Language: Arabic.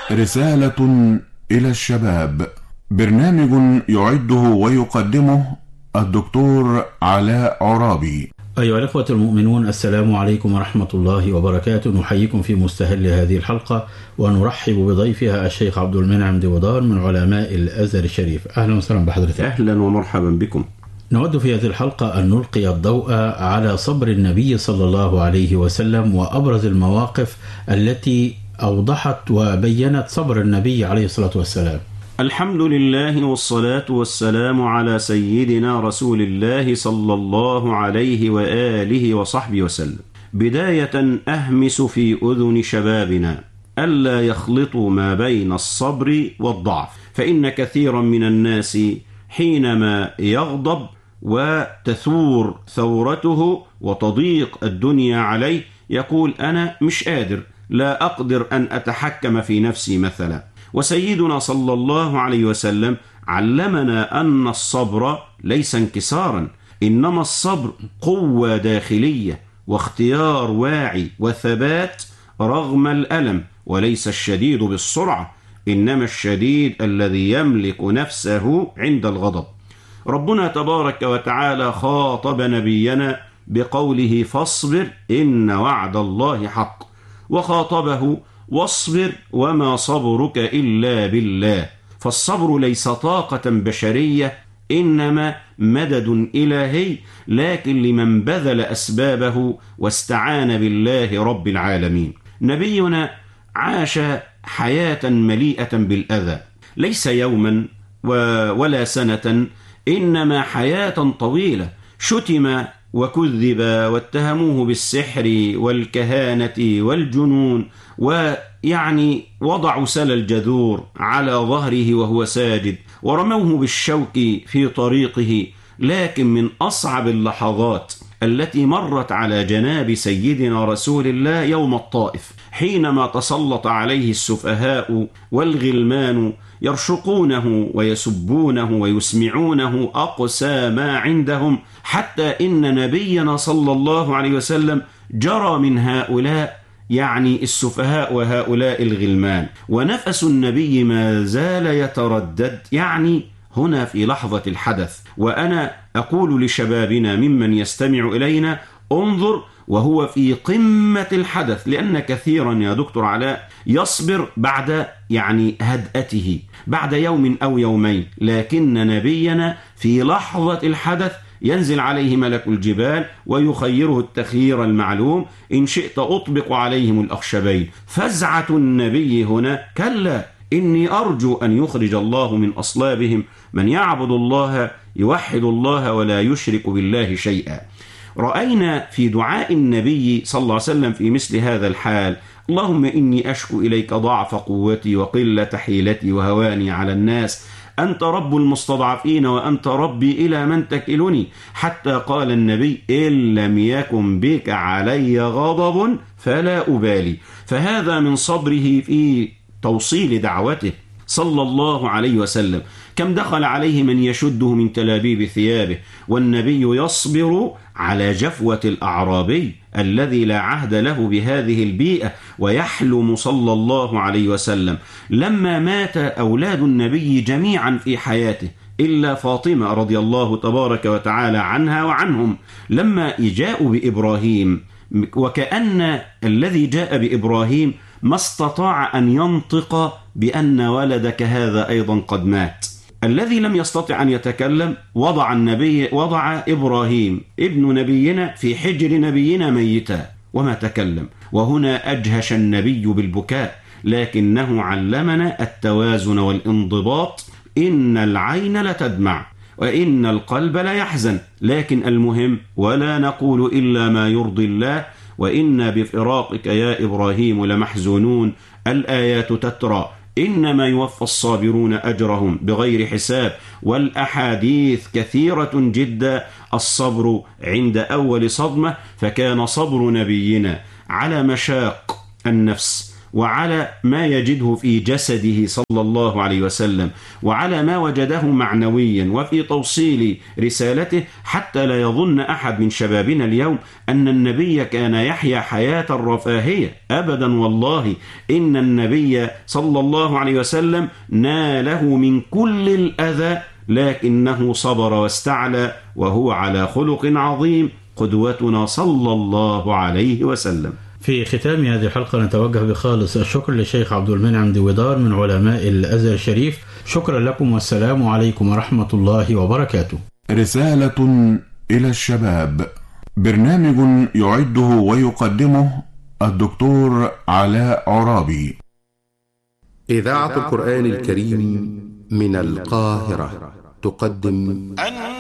رسالة إلى الشباب، برنامج يعده ويقدمه الدكتور علاء عرابي. أيها الأخوة المؤمنون، السلام عليكم ورحمة الله وبركاته. نحييكم في مستهل هذه الحلقة ونرحب بضيفها الشيخ عبد المنعم ديودار من علماء الأزهر الشريف. أهلا وسهلا بحضرتك. أهلا ومرحبا بكم. نود في هذه الحلقة أن نلقي الضوء على صبر النبي صلى الله عليه وسلم وأبرز المواقف التي أوضحت وبينت صبر النبي عليه الصلاة والسلام. الحمد لله والصلاة والسلام على سيدنا رسول الله صلى الله عليه وآله وصحبه وسلم. بداية أهمس في أذن شبابنا ألا يخلطوا ما بين الصبر والضعف، فإن كثيرا من الناس حينما يغضب وتثور ثورته وتضيق الدنيا عليه يقول أنا مش قادر، لا أقدر أن أتحكم في نفسي مثلا. وسيدنا صلى الله عليه وسلم علمنا أن الصبر ليس انكسارا، إنما الصبر قوة داخلية واختيار واعي وثبات رغم الألم، وليس الشديد بالسرعة، إنما الشديد الذي يملك نفسه عند الغضب. ربنا تبارك وتعالى خاطب نبينا بقوله فاصبر إن وعد الله حق، وخاطبه واصبر وما صبرك إلا بالله. فالصبر ليس طاقة بشرية، إنما مدد إلهي، لكن لمن بذل أسبابه واستعان بالله رب العالمين. نبينا عاش حياة مليئة بالأذى، ليس يوما ولا سنة، إنما حياة طويلة. شتم وكذب واتهموه بالسحر والكهانة والجنون، ويعني وضعوا سل الجذور على ظهره وهو ساجد، ورموه بالشوك في طريقه. لكن من أصعب اللحظات التي مرت على جناب سيدنا رسول الله يوم الطائف، حينما تسلط عليه السفهاء والغلمان يرشقونه ويسبونه ويسمعونه أقسى ما عندهم، حتى إن نبينا صلى الله عليه وسلم جرى من هؤلاء يعني السفهاء وهؤلاء الغلمان، ونفس النبي ما زال يتردد يعني هنا في لحظة الحدث. وأنا أقول لشبابنا ممن يستمع إلينا انظر وهو في قمة الحدث، لأن كثيرا يا دكتور علاء يصبر بعد يعني هدأته بعد يوم أو يومين، لكن نبينا في لحظة الحدث ينزل عليه ملك الجبال ويخيره التخيير المعلوم، إن شئت أطبق عليهم الأخشبين. فزعة النبي هنا كلا، إني أرجو أن يخرج الله من أصلابهم من يعبد الله يوحد الله ولا يشرك بالله شيئا. رأينا في دعاء النبي صلى الله عليه وسلم في مثل هذا الحال اللهم إني أشكو إليك ضعف قوتي وقلة حيلتي وهواني على الناس، أنت رب المستضعفين وأنت ربي إلى من تكلني، حتى قال النبي إن لم يكن بك علي غضب فلا أبالي. فهذا من صبره في توصيل دعوته صلى الله عليه وسلم. كم دخل عليه من يشده من تلابيب ثيابه والنبي يصبر على جفوة الأعرابي الذي لا عهد له بهذه البيئة، ويحلم صلى الله عليه وسلم. لما مات أولاد النبي جميعا في حياته إلا فاطمة رضي الله تبارك وتعالى عنها وعنهم، لما جاءوا بإبراهيم وكأن الذي جاء بإبراهيم ما استطاع أن ينطق بأن ولدك هذا أيضا قد مات. الذي لم يستطع أن يتكلم وضع إبراهيم ابن نبينا في حجر نبينا ميتا وما تكلم، وهنا أجهش النبي بالبكاء، لكنه علمنا التوازن والانضباط. إن العين لتدمع وإن القلب لا يحزن، لكن المهم ولا نقول إلا ما يرضي الله، وإنا بفراقك يا إبراهيم لمحزونون. الآيات تترى إنما يوفى الصابرون أجرهم بغير حساب، والأحاديث كثيرة جدا. الصبر عند أول صدمة، فكان صبر نبينا على مشاق النفس وعلى ما يجده في جسده صلى الله عليه وسلم، وعلى ما وجده معنويا، وفي توصيل رسالته، حتى لا يظن أحد من شبابنا اليوم أن النبي كان يحيا حياة الرفاهية. أبدا والله، إن النبي صلى الله عليه وسلم ناله من كل الأذى، لكنه صبر واستعلى، وهو على خلق عظيم، قدوتنا صلى الله عليه وسلم. في ختام هذه الحلقة نتوجه بخالص الشكر للشيخ عبد المنعم دويدار من علماء الأزهر الشريف. شكرا لكم والسلام عليكم ورحمة الله وبركاته. رسالة إلى الشباب، برنامج يعده ويقدمه الدكتور علاء عرابي. إذاعة القرآن الكريم من القاهرة تقدم